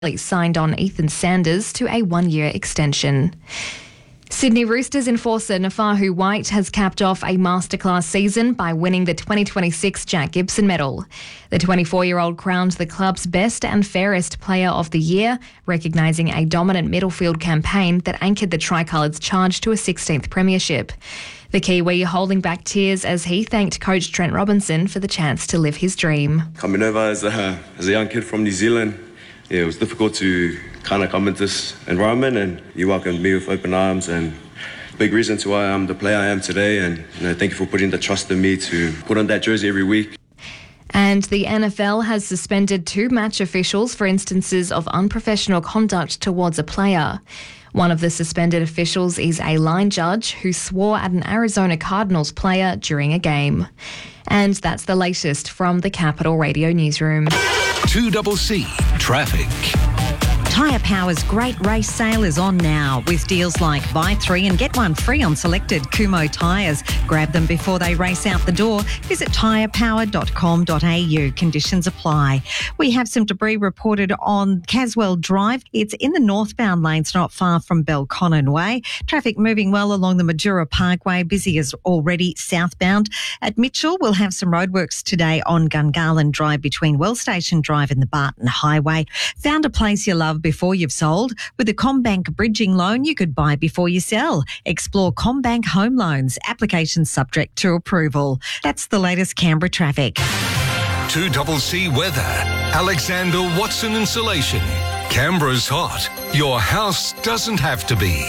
signed on Ethan Sanders to a one-year extension. Sydney Roosters enforcer Nafahu White has capped off a masterclass season by winning the 2026 Jack Gibson Medal. The 24-year-old crowned the club's best and fairest player of the year, recognising a dominant middle-field campaign that anchored the Tricolour's charge to a 16th premiership. The Kiwi holding back tears as he thanked coach Trent Robinson for the chance to live his dream. Coming over as a young kid from New Zealand, it was difficult to kind of come into this environment, and you welcomed me with open arms, and big reason to why I'm the player I am today, and thank you for putting the trust in me to put on that jersey every week. And the NFL has suspended 2 match officials for instances of unprofessional conduct towards a player. One of the suspended officials is a line judge who swore at an Arizona Cardinals player during a game. And that's the latest from the Capital Radio Newsroom. 2CC Traffic. Tyre Power's Great Race Sale is on now with deals like buy 3 and get 1 free on selected Kumho tyres. Grab them before they race out the door. Visit tyrepower.com.au. Conditions apply. We have some debris reported on Caswell Drive. It's in the northbound lanes not far from Belconnen Way. Traffic moving well along the Majura Parkway, busy as already southbound. At Mitchell, we'll have some roadworks today on Gungahlin Drive between Well Station Drive and the Barton Highway. Found a place you love before you've sold? With a CommBank bridging loan, you could buy before you sell. Explore CommBank Home Loans. Applications subject to approval. That's the latest Canberra traffic. 2CC Weather. Alexander Watson Insulation. Canberra's hot. Your house doesn't have to be.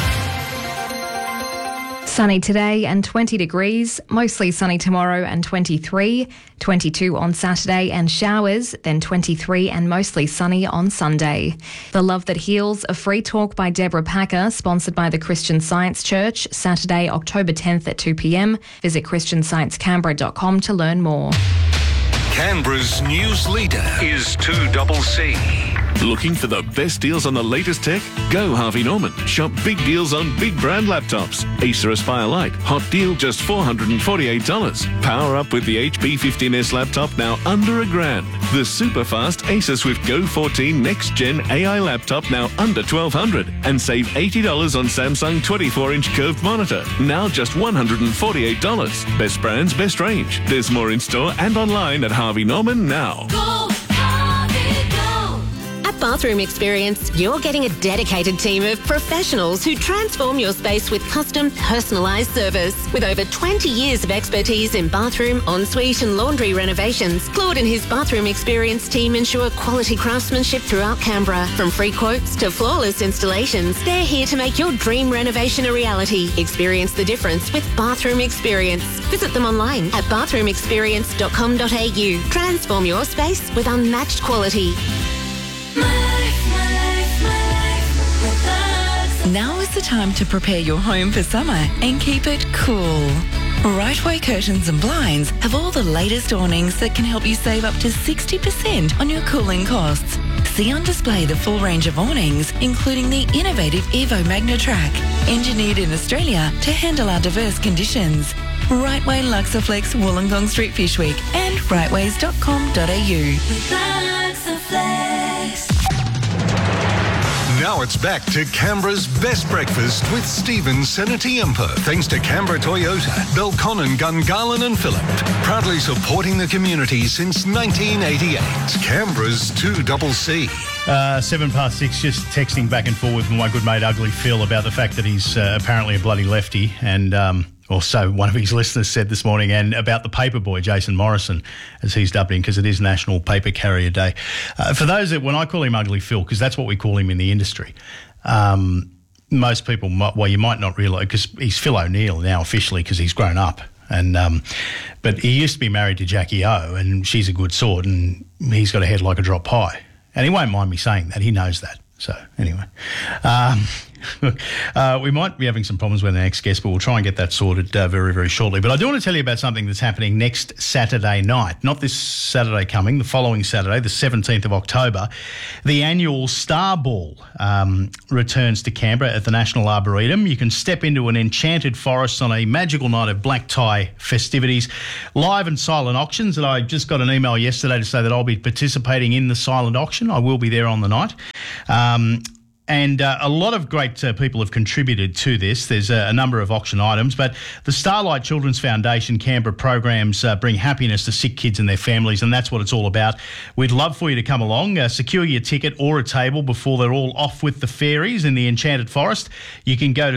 Sunny today and 20 degrees, mostly sunny tomorrow and 23, 22 on Saturday and showers, then 23 and mostly sunny on Sunday. The Love That Heals, a free talk by Deborah Packer, sponsored by the Christian Science Church, Saturday, October 10th at 2 p.m. Visit christiansciencecanberra.com to learn more. Canberra's news leader is 2CC. Looking for the best deals on the latest tech? Go Harvey Norman. Shop big deals on big brand laptops. Acer Aspire Lite, hot deal just $448. Power up with the HP 15S laptop now under $1,000. The super fast Acer Swift Go 14 Next Gen AI laptop now under $1,200. And save $80 on Samsung 24-inch curved monitor, now just $148. Best brands, best range. There's more in store and online at Harvey Norman now. Go! Bathroom Experience, you're getting a dedicated team of professionals who transform your space with custom, personalised service. With over 20 years of expertise in bathroom, ensuite and laundry renovations, Claude and his Bathroom Experience team ensure quality craftsmanship throughout Canberra. From free quotes to flawless installations, they're here to make your dream renovation a reality. Experience the difference with Bathroom Experience. Visit them online at bathroomexperience.com.au. Transform your space with unmatched quality. Now is the time to prepare your home for summer and keep it cool. Rightway Curtains and Blinds have all the latest awnings that can help you save up to 60% on your cooling costs. See on display the full range of awnings, including the innovative Evo MagnaTrack, engineered in Australia to handle our diverse conditions. Rightway Luxaflex Wollongong Street Fish Week and rightways.com.au. Now it's back to Canberra's best breakfast with Stephen Senatiempo. Thanks to Canberra Toyota, Belconnen, Gungahlin and Phillip. Proudly supporting the community since 1988. Canberra's 2CC. 6:07, just texting back and forth with my good mate Ugly Phil about the fact that he's apparently a bloody lefty, and also one of his listeners said this morning, and about the paper boy, Jason Morrison, as he's dubbed him, because it is National Paper Carrier Day. For those that, when I call him Ugly Phil, because that's what we call him in the industry, most people, you might not realise, because he's Phil O'Neill now officially because he's grown up. And but he used to be married to Jackie O, and she's a good sort, and he's got a head like a drop pie. And he won't mind me saying that. He knows that. So, anyway. We might be having some problems with the next guest, but we'll try and get that sorted very, very shortly. But I do want to tell you about something that's happening next Saturday night. Not this Saturday coming, the following Saturday, the 17th of October. The annual Star Ball returns to Canberra at the National Arboretum. You can step into an enchanted forest on a magical night of black tie festivities, live and silent auctions. And I just got an email yesterday to say that I'll be participating in the silent auction. I will be there on the night. And a lot of great people have contributed to this. There's a number of auction items, but the Starlight Children's Foundation Canberra programs bring happiness to sick kids and their families, and that's what it's all about. We'd love for you to come along, secure your ticket or a table before they're all off with the fairies in the Enchanted Forest. You can go to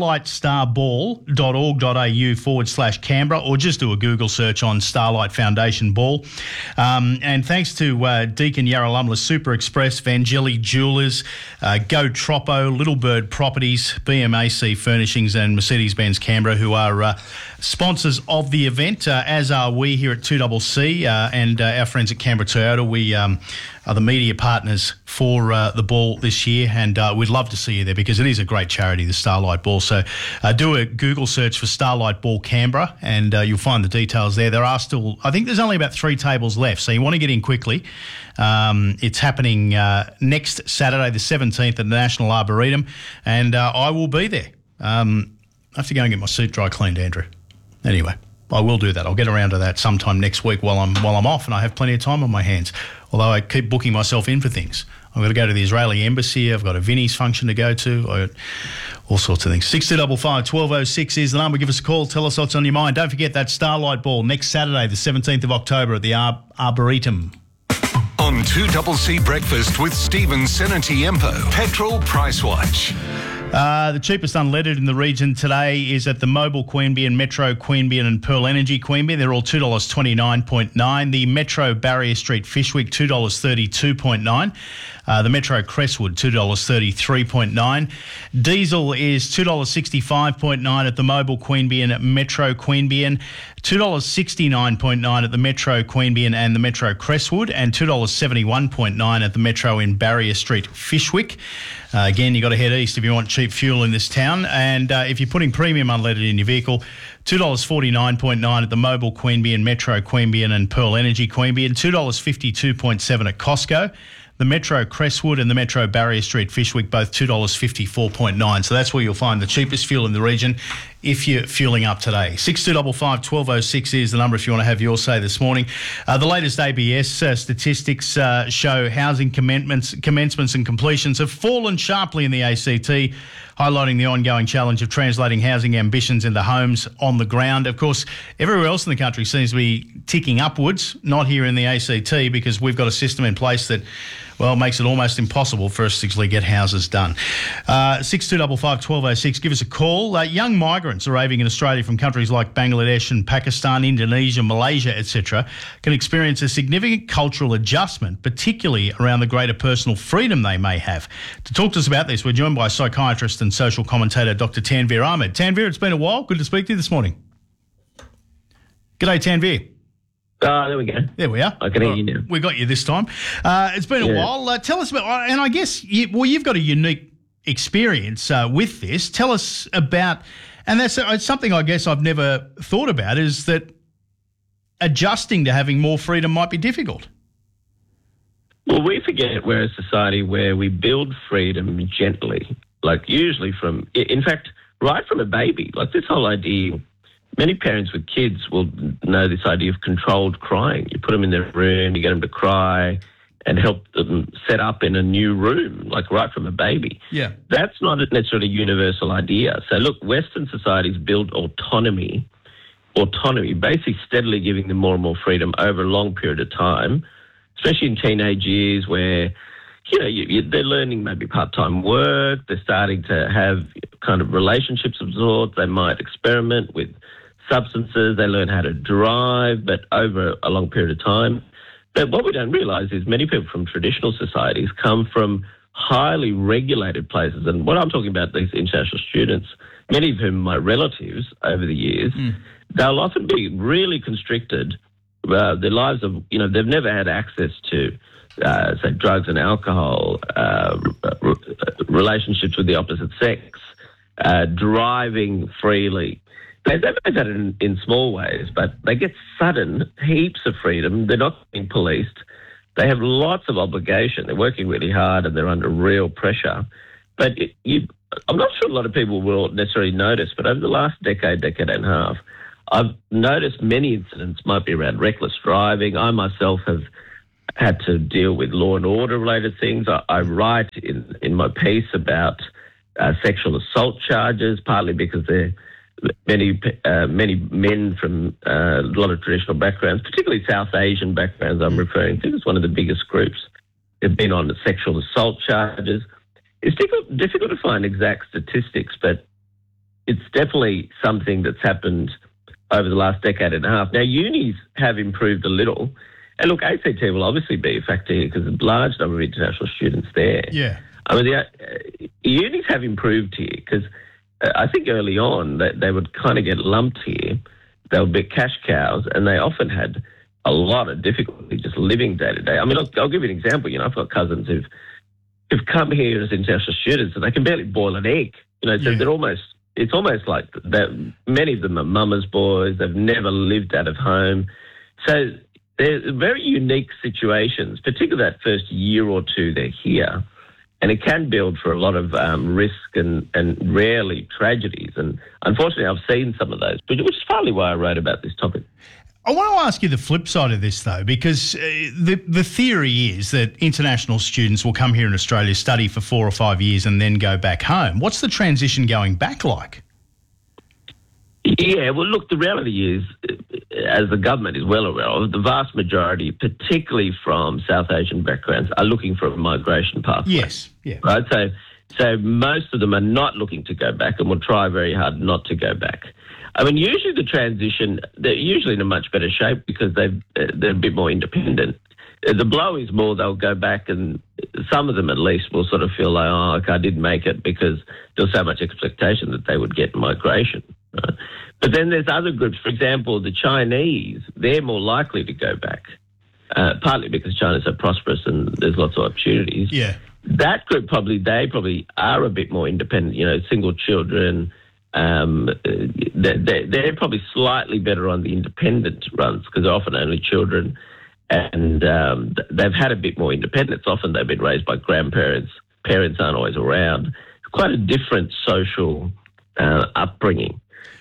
starlightstarBall.org.au/Canberra or just do a Google search on Starlight Foundation Ball. And thanks to Deakin Yarralumla Super Express, Vangeli Jewelers, Go Troppo, Little Bird Properties, BMAC Furnishings and Mercedes-Benz Canberra, who are sponsors of the event, as are we here at 2CC and our friends at Canberra Toyota. We are the media partners for the ball this year, and we'd love to see you there because it is a great charity, the Starlight Ball. So do a Google search for Starlight Ball Canberra and you'll find the details there. There are still, I think there's only about 3 tables left, so you want to get in quickly. It's happening next Saturday, the 17th at the National Arboretum, and I will be there. I have to go and get my suit dry cleaned, Andrew. Anyway, I will do that. I'll get around to that sometime next week while I'm off, and I have plenty of time on my hands. Although I keep booking myself in for things. I've got to go to the Israeli embassy. I've got a Vinnie's function to go to. All sorts of things. 6255 1206 is the number. Give us a call. Tell us what's on your mind. Don't forget that Starlight Ball next Saturday, the 17th of October at the Arboretum. On 2CC Breakfast with Stephen Senatiempo, Petrol Price Watch. The cheapest unleaded in the region today is at the Mobil Queanbeyan, Metro Queanbeyan and Pearl Energy Queanbeyan. They're all $2.29.9. The Metro Barrier Street Fishwick, $2.32.9. The Metro Crestwood, $2.33.9. Diesel is $2.65.9 at the Mobil Queanbeyan, Metro Queanbeyan, $2.69.9 at the Metro Queanbeyan and the Metro Crestwood, and $2.71.9 at the Metro in Barrier Street Fishwick. Again, you've got to head east if you want cheap fuel in this town. And if you're putting premium unleaded in your vehicle, $2.49.9 at the Mobil Queanbeyan, Metro Queanbeyan and Pearl Energy Queanbeyan, $2.52.7 at Costco. The Metro Crestwood and the Metro Barrier Street Fishwick, both $2.54.9. So that's where you'll find the cheapest fuel in the region if you're fueling up today. 6255 1206 is the number if you want to have your say this morning. The latest ABS statistics show housing commencements and completions have fallen sharply in the ACT, highlighting the ongoing challenge of translating housing ambitions into homes on the ground. Of course, everywhere else in the country seems to be ticking upwards, not here in the ACT, because we've got a system in place that, well, makes it almost impossible for us to actually get houses done. 6255 1206, give us a call. Young migrants arriving in Australia from countries like Bangladesh and Pakistan, Indonesia, Malaysia, etc., can experience a significant cultural adjustment, particularly around the greater personal freedom they may have. To talk to us about this, we're joined by psychiatrist and social commentator Dr. Tanveer Ahmed. Tanveer, it's been a while. Good to speak to you this morning. G'day, Tanveer. There we go. There we are. I can hear you now. We got you this time. It's been a while. Tell us about, and I guess, you've got a unique experience with this. Tell us about, and that's something I guess I've never thought about, is that adjusting to having more freedom might be difficult. Well, we forget we're a society where we build freedom gently, like usually in fact, right from a baby. Like this whole idea, many parents with kids will know this idea of controlled crying. You put them in their room, you get them to cry and help them set up in a new room, like right from a baby. Yeah. That's not necessarily a universal idea. So look, Western societies build autonomy, basically steadily giving them more and more freedom over a long period of time, especially in teenage years where, they're learning maybe part-time work, they're starting to have kind of relationships of sorts, they might experiment with substances, they learn how to drive, but over a long period of time. But what we don't realise is many people from traditional societies come from highly regulated places. And what I'm talking about, these international students, many of whom are my relatives over the years, they'll often be really constricted. Their lives they've never had access to say, drugs and alcohol, relationships with the opposite sex, driving freely. They've always had it in small ways, but they get sudden heaps of freedom. They're not being policed. They have lots of obligation. They're working really hard and they're under real pressure. But I'm not sure a lot of people will necessarily notice, but over the last decade and a half, I've noticed many incidents might be around reckless driving. I myself have had to deal with law and order related things. I write in my piece about sexual assault charges, partly because they're many men from a lot of traditional backgrounds, particularly South Asian backgrounds I'm referring to. It's one of the biggest groups. They've been on the sexual assault charges. It's difficult to find exact statistics, but it's definitely something that's happened over the last decade and a half. Now, unis have improved a little. And look, ACT will obviously be a factor here because there's a large number of international students there. Yeah. I mean, unis have improved here because I think early on they would kind of get lumped here. They would be cash cows, and they often had a lot of difficulty just living day to day. I mean, I'll give you an example. I've got cousins who've come here as international students, and they can barely boil an egg. So it's almost like that. Many of them are mama's boys. They've never lived out of home. So they're very unique situations, particularly that first year or two they're here. And it can build for a lot of risk and rarely tragedies. And unfortunately, I've seen some of those, which is partly why I wrote about this topic. I want to ask you the flip side of this, though, because the theory is that international students will come here in Australia, study for 4 or 5 years and then go back home. What's the transition going back like? Yeah, well, look, the reality is, as the government is well aware of, the vast majority, particularly from South Asian backgrounds, are looking for a migration pathway. Yes, yeah. Right, so most of them are not looking to go back and will try very hard not to go back. I mean, usually the transition, they're usually in a much better shape because they're a bit more independent. The blow is more they'll go back, and some of them at least will sort of feel like, I didn't make it because there was so much expectation that they would get migration. Right? But then there's other groups, for example, the Chinese, they're more likely to go back, partly because China's so prosperous and there's lots of opportunities. Yeah. That group they probably are a bit more independent, single children. They're probably slightly better on the independent runs because they're often only children, and they've had a bit more independence. Often they've been raised by grandparents. Parents aren't always around. Quite a different social upbringing.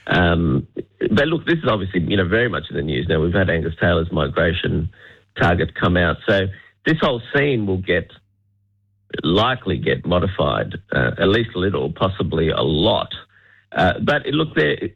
But look, this is obviously, very much in the news now. We've had Angus Taylor's migration target come out. So this whole scene will likely get modified, at least a little, possibly a lot. But look,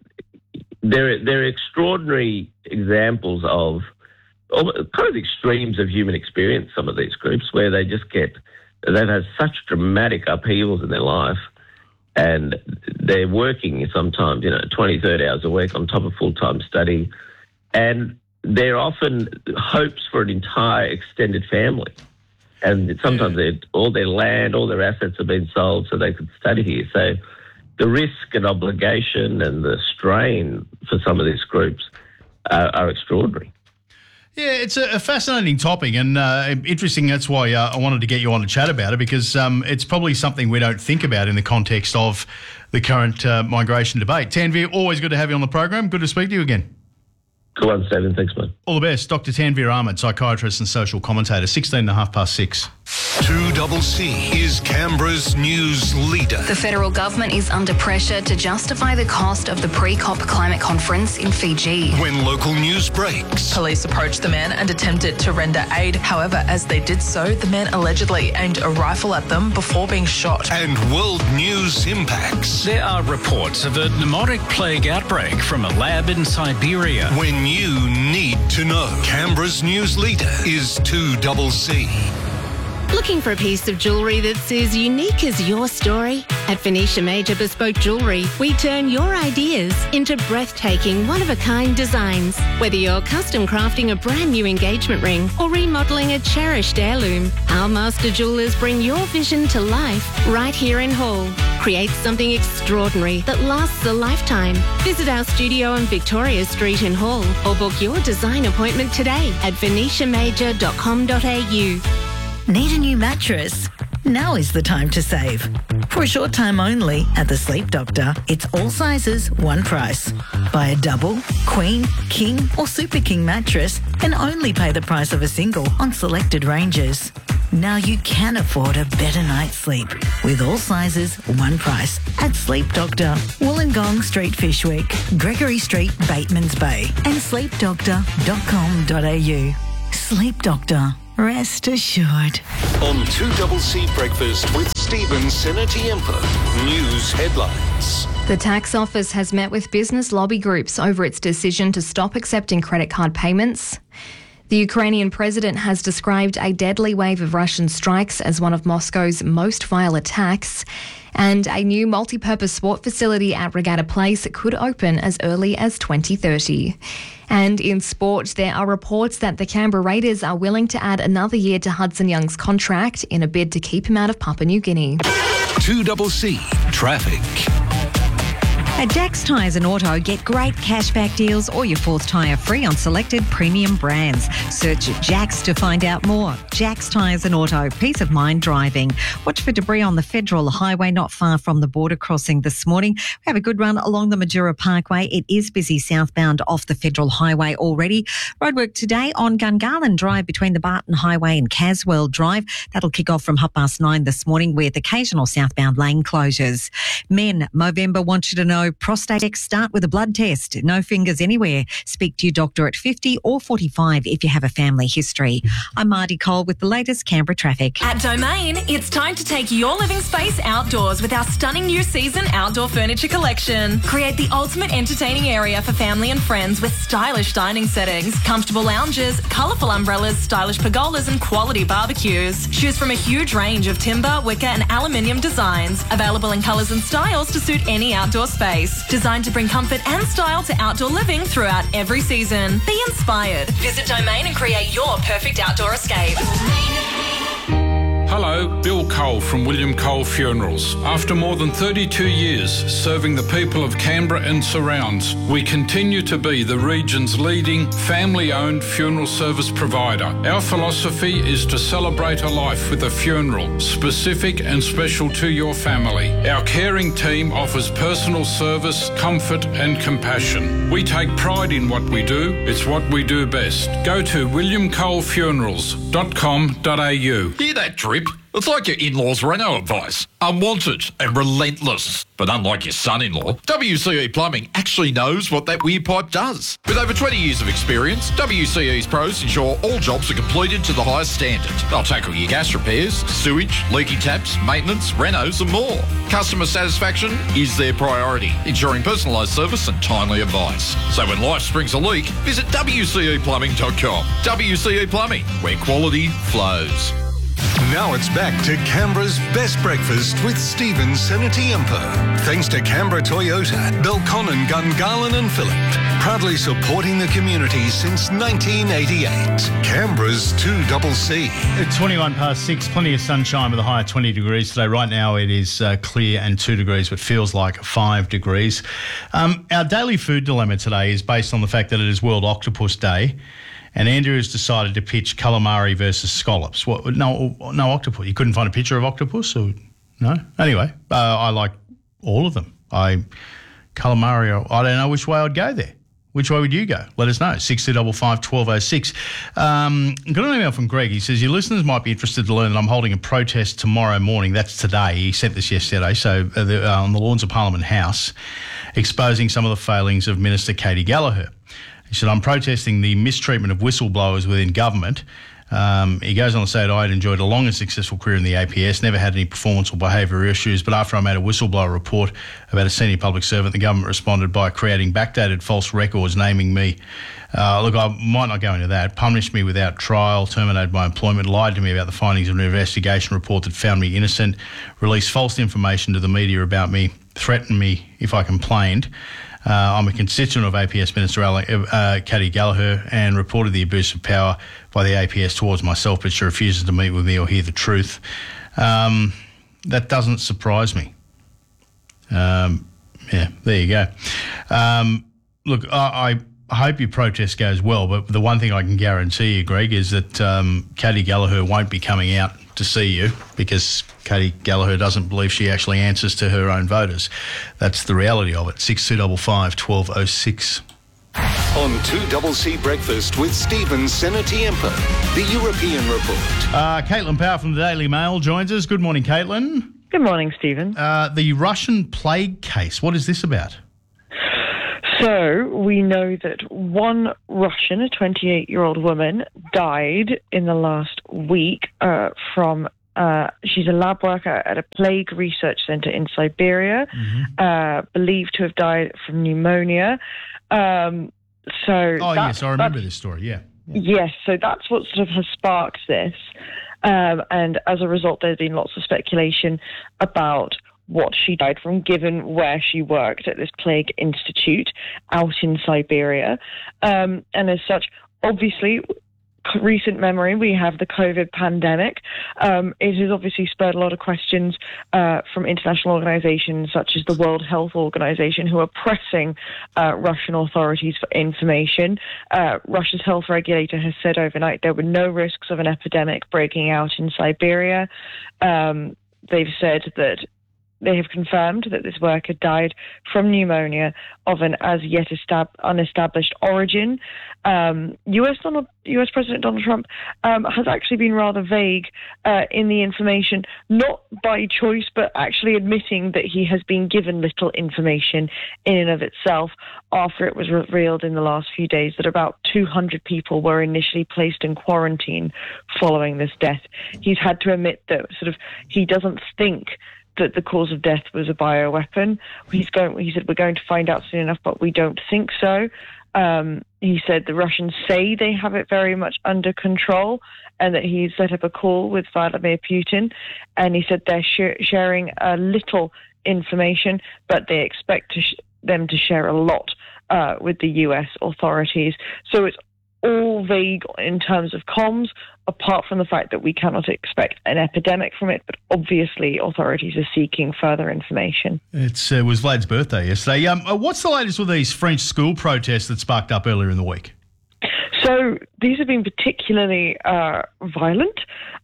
they're extraordinary examples of kind of extremes of human experience, some of these groups, where they've had such dramatic upheavals in their life. And they're working sometimes, 20, 30 hours a week on top of full-time study. And they're often hopes for an entire extended family. And sometimes all their land, all their assets have been sold so they could study here. So the risk and obligation and the strain for some of these groups are extraordinary. Yeah, it's a fascinating topic and interesting. That's why I wanted to get you on to chat about it because it's probably something we don't think about in the context of the current migration debate. Tanveer, always good to have you on the program. Good to speak to you again. Good one, Stephen. Thanks, mate. All the best. Dr. Tanveer Ahmed, psychiatrist and social commentator, 6:06. 2CC is Canberra's news leader. The federal government is under pressure to justify the cost of the pre-COP climate conference in Fiji. When local news breaks. Police approached the men and attempted to render aid. However, as they did so, the men allegedly aimed a rifle at them before being shot. And world news impacts. There are reports of a pneumotic plague outbreak from a lab in Siberia. When you need to know. Canberra's news leader is 2CC. Looking for a piece of jewellery that's as unique as your story? At Phoenicia Major Bespoke Jewellery, we turn your ideas into breathtaking, one-of-a-kind designs. Whether you're custom crafting a brand new engagement ring or remodelling a cherished heirloom, our master jewellers bring your vision to life right here in Hall. Create something extraordinary that lasts a lifetime. Visit our studio on Victoria Street in Hall or book your design appointment today at phoeniciamajor.com.au. Need a new mattress? Now is the time to save. For a short time only at the Sleep Doctor, it's all sizes, one price. Buy a double, queen, king or super king mattress and only pay the price of a single on selected ranges. Now you can afford a better night's sleep with all sizes, one price at Sleep Doctor, Wollongong Street, Fishwick, Gregory Street, Batemans Bay and sleepdoctor.com.au. Sleep Doctor. Rest assured. On 2CC Breakfast with Stephen Senatiempo. News headlines. The tax office has met with business lobby groups over its decision to stop accepting credit card payments. The Ukrainian president has described a deadly wave of Russian strikes as one of Moscow's most vile attacks, and a new multi-purpose sport facility at Regatta Place could open as early as 2030. And in sport, there are reports that the Canberra Raiders are willing to add another year to Hudson Young's contract in a bid to keep him out of Papua New Guinea. 2CC Traffic. At Jack's Tyres and Auto, get great cashback deals or your fourth tyre free on selected premium brands. Search Jack's to find out more. Jack's Tyres and Auto, peace of mind driving. Watch for debris on the Federal Highway not far from the border crossing this morning. We have a good run along the Majura Parkway. It is busy southbound off the Federal Highway already. Roadwork today on Gungahlin Drive between the Barton Highway and Caswell Drive. That'll kick off from 9:30 this morning with occasional southbound lane closures. Men, Movember wants you to know prostate checks start with a blood test. No fingers anywhere. Speak to your doctor at 50 or 45 if you have a family history. I'm Marty Cole with the latest Canberra traffic. At Domain, it's time to take your living space outdoors with our stunning new season outdoor furniture collection. Create the ultimate entertaining area for family and friends with stylish dining settings, comfortable lounges, colourful umbrellas, stylish pergolas and quality barbecues. Choose from a huge range of timber, wicker and aluminium designs, available in colours and styles to suit any outdoor space. Designed to bring comfort and style to outdoor living throughout every season. Be inspired. Visit Domain and create your perfect outdoor escape. Hello, Bill Cole from William Cole Funerals. After more than 32 years serving the people of Canberra and surrounds, we continue to be the region's leading family-owned funeral service provider. Our philosophy is to celebrate a life with a funeral, specific and special to your family. Our caring team offers personal service, comfort and compassion. We take pride in what we do. It's what we do best. Go to williamcolefunerals.com.au. Hear that drip? It's like your in-laws' Renault advice. Unwanted and relentless. But unlike your son-in-law, WCE Plumbing actually knows what that weird pipe does. With over 20 years of experience, WCE's pros ensure all jobs are completed to the highest standard. They'll tackle your gas repairs, sewage, leaky taps, maintenance, renos and more. Customer satisfaction is their priority, ensuring personalised service and timely advice. So when life springs a leak, visit WCEplumbing.com. WCE Plumbing, where quality flows. Now it's back to Canberra's best breakfast with Stephen Senatiempo. Thanks to Canberra Toyota, Belconnen, Gungahlin and Phillip. Proudly supporting the community since 1988. Canberra's 2CC. At 6:21, plenty of sunshine with a high of 20 degrees today. Right now it is clear and 2 degrees, but feels like 5 degrees. Our daily food dilemma today is based on the fact that it is World Octopus Day. And Andrew has decided to pitch calamari versus scallops. What? No octopus. You couldn't find a picture of octopus? Or no? Anyway, I like all of them. Calamari, I don't know which way I'd go there. Which way would you go? Let us know. 6255 1206. Got an email from Greg. He says, your listeners might be interested to learn that I'm holding a protest tomorrow morning. That's today. He sent this yesterday. So on the lawns of Parliament House, exposing some of the failings of Minister Katie Gallagher. He said, I'm protesting the mistreatment of whistleblowers within government. He goes on to say that I had enjoyed a long and successful career in the APS, never had any performance or behaviour issues, but after I made a whistleblower report about a senior public servant, the government responded by creating backdated false records naming me. Look, I might not go into that. Punished me without trial, terminated my employment, lied to me about the findings of an investigation report that found me innocent, released false information to the media about me, threatened me if I complained. I'm a constituent of APS Minister Katie Gallagher and reported the abuse of power by the APS towards myself, but she refuses to meet with me or hear the truth. That doesn't surprise me. Yeah, there you go. Look, I I hope your protest goes well, but the one thing I can guarantee you, Greg, is that Katie Gallagher won't be coming out to see you because Katie Gallagher doesn't believe she actually answers to her own voters. That's the reality of it. 6255 1206. On 2CC Breakfast with Stephen Senatiempo, the European Report. Caitlin Power from the Daily Mail joins us. Good morning, Caitlin. Good morning, Stephen. The Russian plague case, what is this about? So we know that one Russian, a 28-year-old woman, died in the last week from... she's a lab worker at a plague research centre in Siberia, believed to have died from pneumonia. Yes, I remember this story, yeah. Yes, so that's what sort of has sparked this. And as a result, there's been lots of speculation about what she died from, given where she worked at this plague institute out in Siberia. And as such, obviously, recent memory, we have the COVID pandemic. It has obviously spurred a lot of questions from international organizations such as the World Health Organization, who are pressing Russian authorities for information. Russia's health regulator has said overnight there were no risks of an epidemic breaking out in Siberia. They've said that they have confirmed that this worker died from pneumonia of an as yet unestablished origin. US President Donald Trump has actually been rather vague in the information, not by choice, but actually admitting that he has been given little information in and of itself after it was revealed in the last few days that about 200 people were initially placed in quarantine following this death. He's had to admit that he doesn't think that the cause of death was a bioweapon. He said, we're going to find out soon enough, but we don't think so. He said the Russians say they have it very much under control and that he's set up a call with Vladimir Putin. And he said they're sharing a little information, but they expect them to share a lot with the US authorities. So it's all vague in terms of comms, apart from the fact that we cannot expect an epidemic from it, but obviously authorities are seeking further information. It was Vlad's birthday yesterday. What's the latest with these French school protests that sparked up earlier in the week? So these have been particularly violent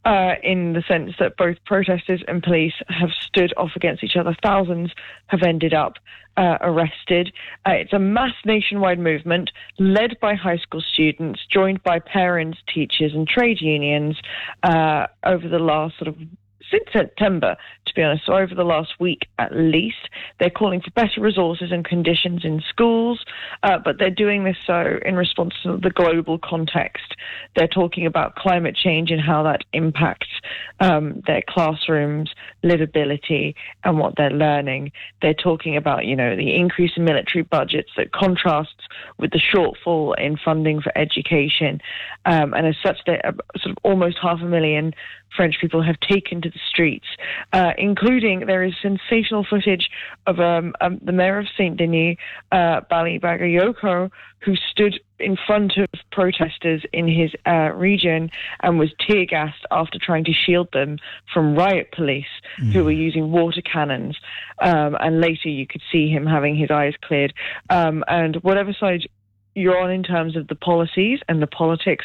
in the sense that both protesters and police have stood off against each other. Thousands have ended up arrested. It's a mass nationwide movement led by high school students, joined by parents, teachers and trade unions over the last since September, to be honest, so over the last week at least. They're calling for better resources and conditions in schools, but they're doing this so in response to the global context. They're talking about climate change and how that impacts their classrooms, livability, and what they're learning. They're talking about, the increase in military budgets that contrasts with the shortfall in funding for education. And as such, almost 500,000 French people have taken to the streets, including there is sensational footage of the mayor of Saint-Denis, Bali Bagayoko, who stood in front of protesters in his region and was tear-gassed after trying to shield them from riot police who were using water cannons. And later you could see him having his eyes cleared. And whatever side you're on in terms of the policies and the politics,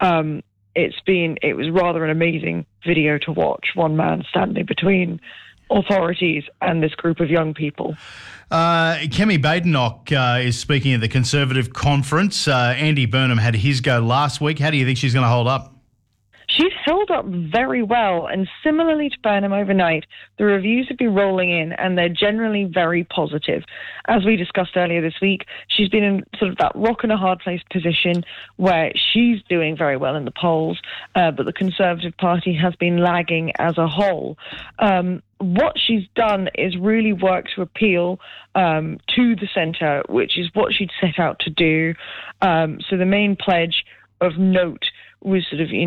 it was rather an amazing video to watch, one man standing between authorities and this group of young people. Kemi Badenoch is speaking at the Conservative conference. Andy Burnham had his go last week. How do you think she's going to hold up? She's held up very well, and similarly to Burnham overnight, the reviews have been rolling in and they're generally very positive. As we discussed earlier this week, she's been in that rock and a hard place position where she's doing very well in the polls, but the Conservative Party has been lagging as a whole. What she's done is really work to appeal to the centre, which is what she'd set out to do. So the main pledge of note was sort of,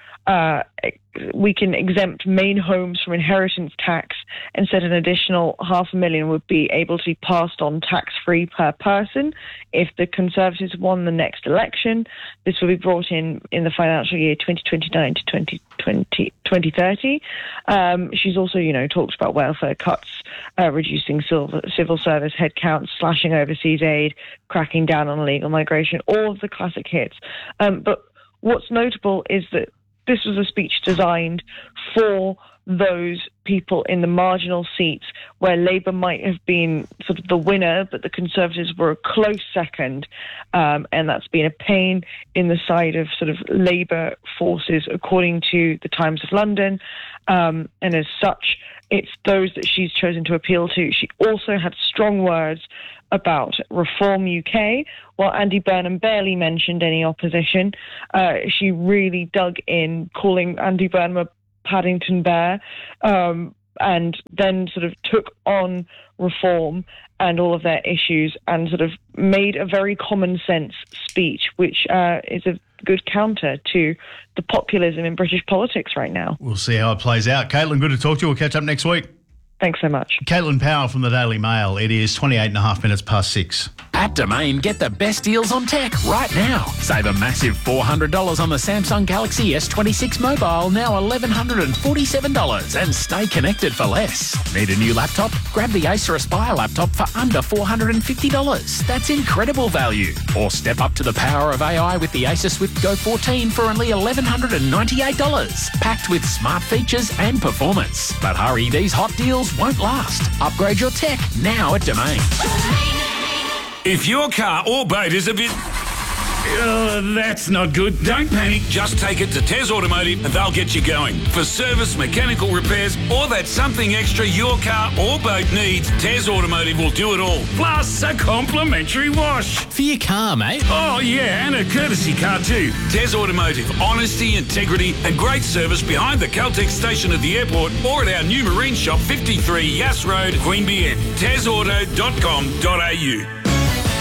we can exempt main homes from inheritance tax and said an additional $500,000 would be able to be passed on tax-free per person if the Conservatives won the next election. This will be brought in the financial year 2029 to 2030. She's also, talked about welfare cuts, reducing civil service headcounts, slashing overseas aid, cracking down on illegal migration, all of the classic hits. But what's notable is that this was a speech designed for those people in the marginal seats where Labour might have been sort of the winner, but the Conservatives were a close second. And that's been a pain in the side of sort of Labour forces, according to the Times of London. And as such, it's those that she's chosen to appeal to. She also had strong words about Reform UK. While Andy Burnham barely mentioned any opposition, she really dug in, calling Andy Burnham a Paddington Bear, and then sort of took on Reform and all of their issues and sort of made a very common sense speech, which is a good counter to the populism in British politics right now. We'll see how it plays out. Caitlin, good to talk to you. We'll catch up next week. Thanks so much. Caitlin Powell from the Daily Mail. It is 6:28 At Domain, get the best deals on tech right now. Save a massive $400 on the Samsung Galaxy S26 mobile, now $1,147, and stay connected for less. Need a new laptop? Grab the Acer Aspire laptop for under $450. That's incredible value. Or step up to the power of AI with the Acer Swift Go 14 for only $1,198. Packed with smart features and performance. But hurry, these hot deals won't last. Upgrade your tech now at Domain. If your car or boat is a bit... that's not good. Don't panic. Just take it to Tez Automotive and they'll get you going. For service, mechanical repairs, or that something extra your car or boat needs, Tez Automotive will do it all. Plus a complimentary wash. For your car, mate. Oh, yeah, and a courtesy car too. Tez Automotive. Honesty, integrity and great service behind the Caltex station at the airport or at our new marine shop, 53 Yass Road, Queanbeyan. TezAuto.com.au.